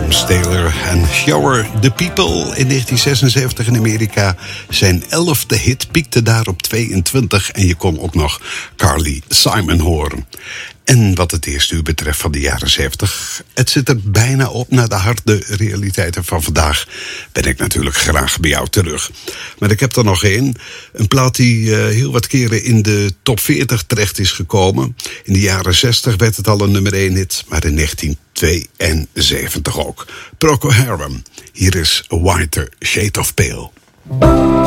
James Taylor en Shower the People in 1976 in Amerika. Zijn 11e hit piekte daar op 22 en je kon ook nog Carly Simon horen. En wat het eerste uur betreft van de jaren 70, het zit er bijna op naar de harde realiteiten van vandaag. Ben ik natuurlijk graag bij jou terug. Maar ik heb er nog één. Een plaat die heel wat keren in de top 40 terecht is gekomen. In de jaren 60 werd het al een nummer 1 hit, maar in 1972 ook. Procol Harum. Hier is A Whiter Shade of Pale.